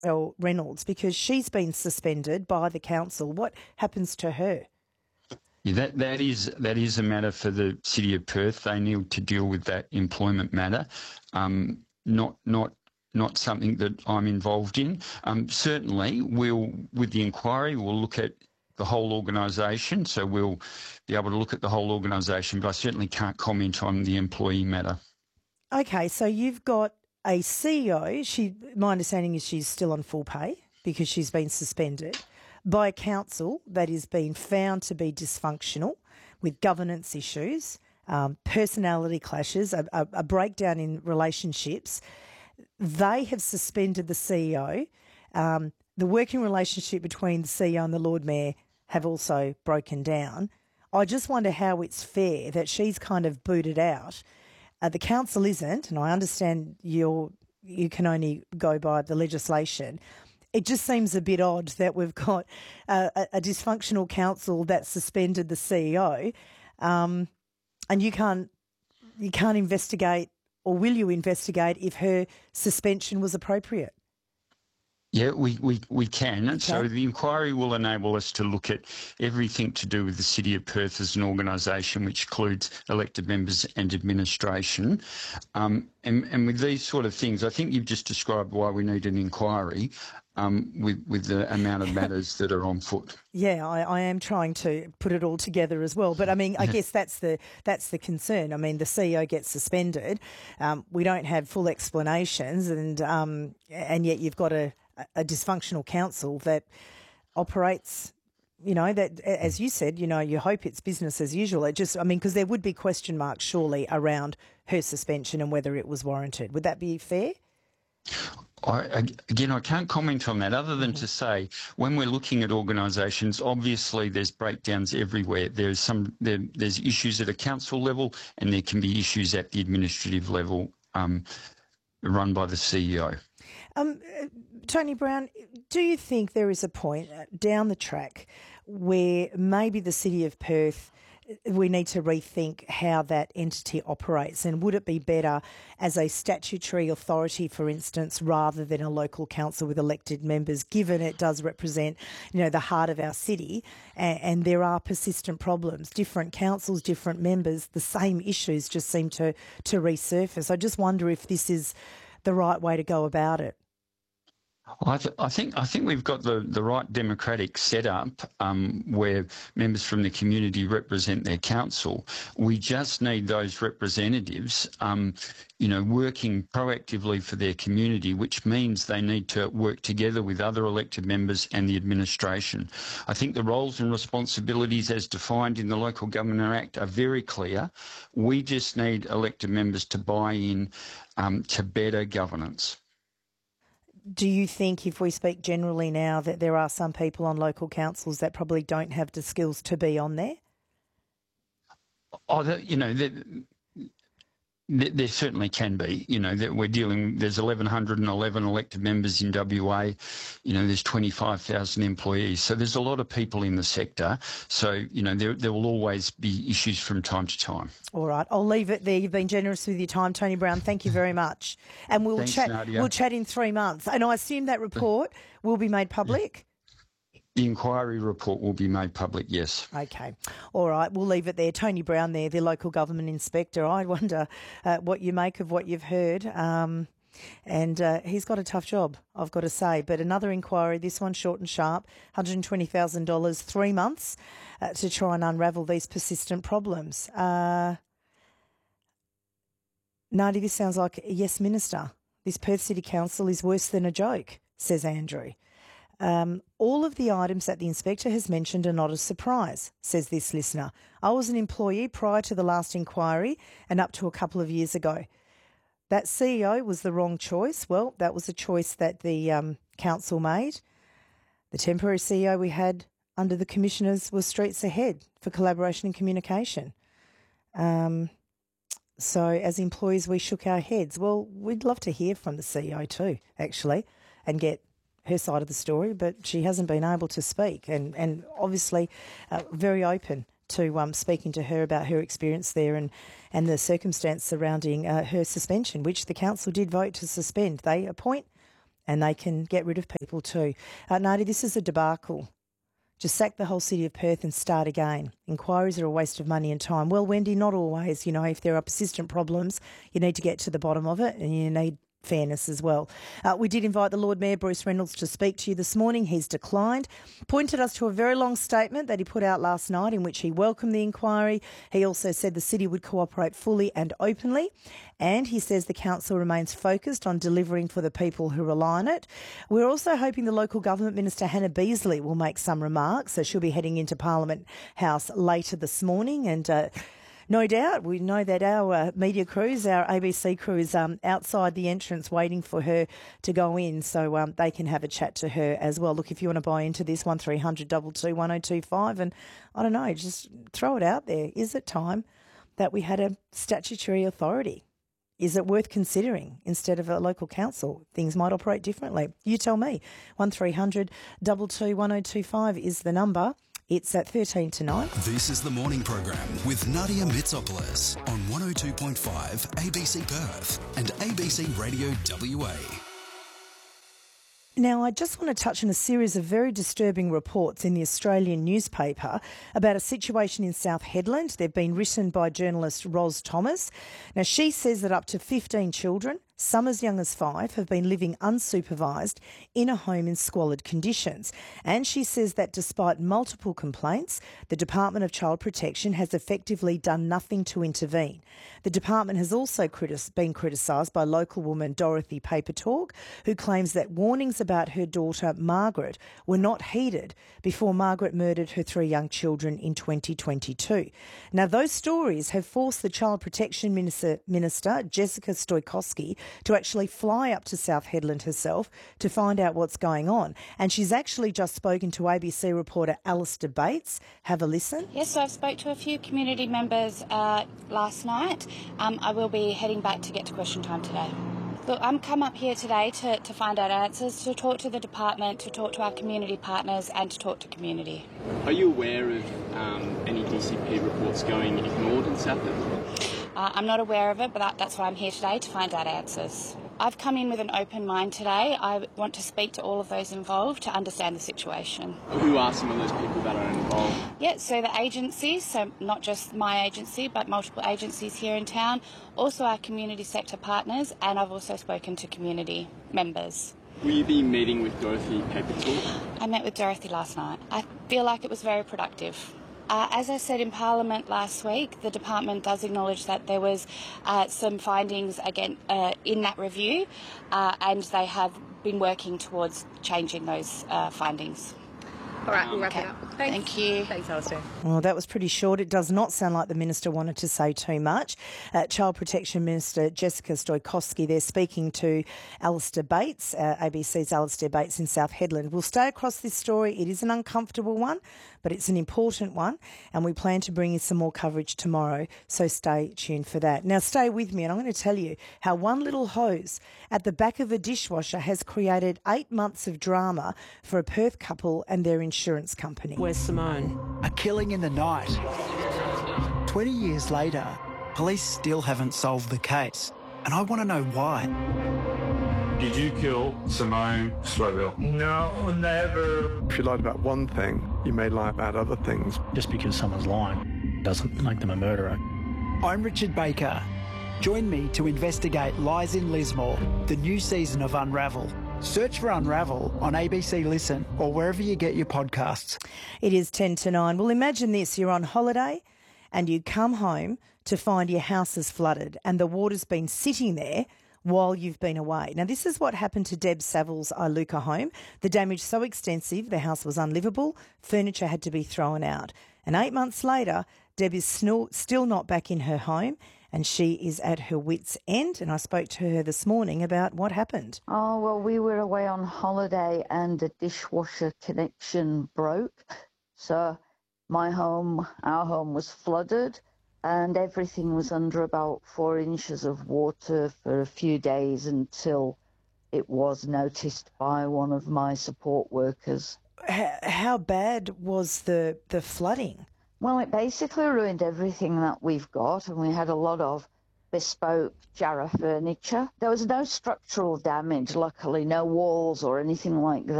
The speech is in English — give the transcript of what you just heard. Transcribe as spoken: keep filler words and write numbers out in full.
L. Reynolds, because she's been suspended by the council. What happens to her? Yeah, that, that is that is a matter for the City of Perth. They need to deal with that employment matter, um, not not not something that I'm involved in. Um, certainly, we'll with the inquiry we'll look at the whole organisation, so we'll be able to look at the whole organisation. But I certainly can't comment on the employee matter. Okay, so you've got a C E O. She, my understanding is she's still on full pay because she's been suspended by a council that is being found to be dysfunctional with governance issues, um, personality clashes, a, a, a breakdown in relationships. They have suspended the C E O. Um, the working relationship between the C E O and the Lord Mayor have also broken down. I just wonder how it's fair that she's kind of booted out. Uh, the council isn't, and I understand you're, you can only go by the legislation. It just seems a bit odd that we've got uh, a, a dysfunctional council that suspended the C E O, um, and you can't you can't investigate, or will you investigate if her suspension was appropriate? Yeah, we, we, we can. Okay. So the inquiry will enable us to look at everything to do with the City of Perth as an organisation, which includes elected members and administration. Um, and, and with these sort of things, I think you've just described why we need an inquiry um, with, with the amount of matters that are on foot. Yeah, I, I am trying to put it all together as well. But I mean, I guess that's the that's the concern. I mean, the C E O gets suspended. Um, we don't have full explanations, and um, and yet you've got a a dysfunctional council that operates, you know, that, as you said, you know, you hope it's business as usual. It just, I mean, because there would be question marks surely around her suspension and whether it was warranted. Would that be fair? I, again, I can't comment on that other than mm-hmm. to say when we're looking at organisations, obviously there's breakdowns everywhere. There's some there, there's issues at a council level and there can be issues at the administrative level um, run by the C E O. Um, Tony Brown, do you think there is a point down the track where maybe the City of Perth, we need to rethink how that entity operates, and would it be better as a statutory authority, for instance, rather than a local council with elected members, given it does represent, you know, the heart of our city, and, and there are persistent problems, different councils, different members, the same issues just seem to, to resurface. I just wonder if this is the right way to go about it. I, th- I think I think we've got the, the right democratic setup um, where members from the community represent their council. We just need those representatives, um, you know, working proactively for their community, which means they need to work together with other elected members and the administration. I think the roles and responsibilities as defined in the Local Government Act are very clear. We just need elected members to buy in um, to better governance. Do you think, if we speak generally now, that there are some people on local councils that probably don't have the skills to be on there? Oh, the, you know, the, the, there certainly can be. You know, that we're dealing. There's one thousand one hundred eleven elected members in W A. You know, there's twenty-five thousand employees. So there's a lot of people in the sector. So you know, there there will always be issues from time to time. All right, I'll leave it there. You've been generous with your time, Tony Brown. Thank you very much. And we'll Thanks, chat. Nadia. We'll chat in three months. And I assume that report will be made public. The inquiry report will be made public, yes. Okay. All right. We'll leave it there. Tony Brown there, the local government inspector. I wonder uh, what you make of what you've heard. Um, and uh, he's got a tough job, I've got to say. But another inquiry, this one short and sharp, one hundred twenty thousand dollars, three months uh, to try and unravel these persistent problems. Uh, Nadi, this sounds like a yes minister. This Perth City Council is worse than a joke, says Andrew. Um, all of the items that the inspector has mentioned are not a surprise, says this listener. I was an employee prior to the last inquiry and up to a couple of years ago. That C E O was the wrong choice. Well, that was a choice that the um, council made. The temporary C E O we had under the commissioners was streets ahead for collaboration and communication. Um, so as employees, we shook our heads. Well, we'd love to hear from the C E O too, actually, and get her side of the story, but she hasn't been able to speak, and, and obviously uh, very open to um, speaking to her about her experience there and, and the circumstance surrounding uh, her suspension, which the council did vote to suspend. They appoint and they can get rid of people too. Uh, Nadia, this is a debacle. Just sack the whole city of Perth and start again. Inquiries are a waste of money and time. Well, Wendy, not always. You know, if there are persistent problems, you need to get to the bottom of it, and you need fairness as well. Uh, we did invite the Lord Mayor, Bruce Reynolds, to speak to you this morning. He's declined. Pointed us to a very long statement that he put out last night in which he welcomed the inquiry. He also said the city would cooperate fully and openly. And he says the council remains focused on delivering for the people who rely on it. We're also hoping the local government minister, Hannah Beasley, will make some remarks. So she'll be heading into Parliament House later this morning, and uh, no doubt, we know that our uh, media crews, our A B C crew is um, outside the entrance waiting for her to go in, so um, they can have a chat to her as well. Look, if you want to buy into this, one three hundred two two one oh two five, and I don't know, just throw it out there. Is it time that we had a statutory authority? Is it worth considering instead of a local council? Things might operate differently. You tell me. one three hundred two two one oh two five is the number. It's at thirteen to nine. This is the morning program with Nadia Mitsopoulos on one oh two point five A B C Perth and A B C Radio W A. Now, I just want to touch on a series of very disturbing reports in the Australian newspaper about a situation in South Hedland. They've been written by journalist Ros Thomas. Now, she says that up to fifteen children, some as young as five, have been living unsupervised in a home in squalid conditions. And she says that despite multiple complaints, the Department of Child Protection has effectively done nothing to intervene. The department has also critis- been criticised by local woman Dorothy Papertalk, who claims that warnings about her daughter Margaret were not heeded before Margaret murdered her three young children in twenty twenty-two. Now, those stories have forced the Child Protection Minister, Minister Jessica Stoikowski to actually fly up to South Hedland herself to find out what's going on. And she's actually just spoken to A B C reporter Alistair Bates. Have a listen. Yes, so I've spoke to a few community members uh, last night. Um, I will be heading back to get to question time today. Look, I'm come up here today to, to find out answers, to talk to the department, to talk to our community partners and to talk to community. Are you aware of um, any D C P reports going ignored in South Hedland? Uh, I'm not aware of it, but that, that's why I'm here today, to find out answers. I've come in with an open mind today. I want to speak to all of those involved to understand the situation. Who are some of those people that are involved? Yeah, so the agencies, so not just my agency, but multiple agencies here in town, also our community sector partners, and I've also spoken to community members. Will you be meeting with Dorothy Papertalk? I met with Dorothy last night. I feel like it was very productive. Uh, as I said in Parliament last week, the department does acknowledge that there was uh, some findings again uh, in that review, uh, and they have been working towards changing those uh, findings. All right, we'll wrap Okay. it up. Thanks. Thank you. Thanks, Alistair. Well, that was pretty short. It does not sound like the Minister wanted to say too much. Uh, Child Protection Minister Jessica Stoikowski there speaking to Alistair Bates, uh, A B C's Alistair Bates in South Hedland. We'll stay across this story. It is an uncomfortable one, but it's an important one, and we plan to bring you some more coverage tomorrow, so stay tuned for that. Now, stay with me, and I'm going to tell you how one little hose at the back of a dishwasher has created eight months of drama for a Perth couple and their insurance company. Where's Simone? A killing in the night. twenty years later, police still haven't solved the case, and I want to know why. Did you kill Simone Slowell? No, never. If you lied about one thing, you may lie about other things. Just because someone's lying doesn't make them a murderer. I'm Richard Baker. Join me to investigate Lies in Lismore, the new season of Unravel. Search for Unravel on A B C Listen or wherever you get your podcasts. It is ten to nine. Well, imagine this. You're on holiday and you come home to find your house is flooded and the water's been sitting there while you've been away. Now, this is what happened to Deb Saville's Iluka home. The damage so extensive, the house was unlivable. Furniture had to be thrown out. And eight months later, Deb is still not back in her home, and she is at her wit's end. And I spoke to her this morning about what happened. Oh, well, we were away on holiday and the dishwasher connection broke. So my home, our home was flooded and everything was under about four inches of water for a few days until it was noticed by one of my support workers. How, how bad was the, the flooding? Well, it basically ruined everything that we've got, and we had a lot of bespoke Jarrah furniture. There was no structural damage, luckily, no walls or anything like